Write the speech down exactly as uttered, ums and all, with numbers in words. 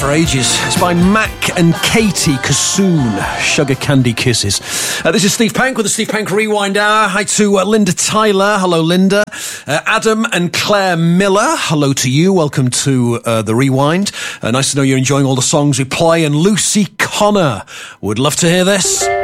for ages. It's by Mac and Katie Kassoon, Sugar Candy Kisses. Uh, this is Steve Pank with the Steve Pank Rewind Hour. Hi to uh, Linda Tyler. Hello, Linda. Uh, Adam and Claire Miller. Hello to you. Welcome to uh, the Rewind. Uh, nice to know you're enjoying all the songs we play. And Lucy Connor would love to hear this.